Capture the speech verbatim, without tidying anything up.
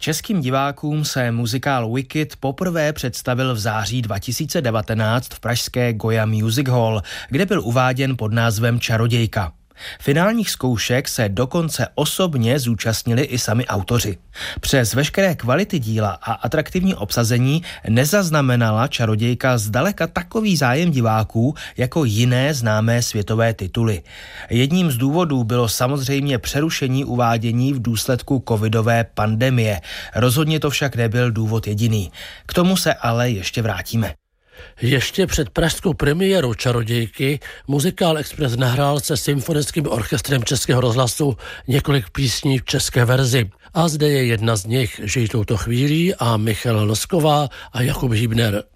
Českým divákům se muzikál Wicked poprvé představil v září dva tisíce devatenáct v pražské Goya Music Hall, kde byl uváděn pod názvem Čarodějka. Finálních zkoušek se dokonce osobně zúčastnili i sami autoři. Přes veškeré kvality díla a atraktivní obsazení nezaznamenala Čarodějka zdaleka takový zájem diváků jako jiné známé světové tituly. Jedním z důvodů bylo samozřejmě přerušení uvádění v důsledku covidové pandemie. Rozhodně to však nebyl důvod jediný. K tomu se ale ještě vrátíme. Ještě před pražskou premiérou Čarodějky Muzikál Express nahrál se symfonickým orchestrem Českého rozhlasu několik písní v české verzi. A zde je jedna z nich, Žij touto chvílí a Michaela Nosková a Jakub Hybner.